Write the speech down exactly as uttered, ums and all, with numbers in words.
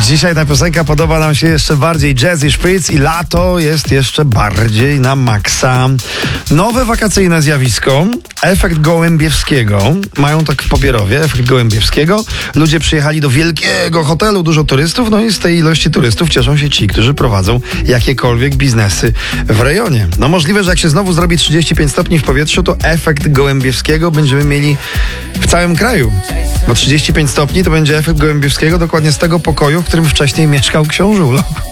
Dzisiaj ta piosenka podoba nam się jeszcze bardziej. Jazz i szpryc i lato jest jeszcze bardziej na maksa. Nowe wakacyjne zjawisko. Efekt Gołębiewskiego. Mają tak w Popierowie, efekt Gołębiewskiego. Ludzie przyjechali do wielkiego hotelu, dużo turystów, no i z tej ilości turystów cieszą się ci, którzy prowadzą jakiekolwiek biznesy w rejonie. No możliwe, że jak się znowu zrobi trzydzieści pięć stopni w powietrzu, to efekt Gołębiewskiego będziemy mieli w całym kraju. Bo trzydzieści pięć stopni to będzie efekt Gołębiewskiego dokładnie z tego pokoju, w którym wcześniej mieszkał książulo.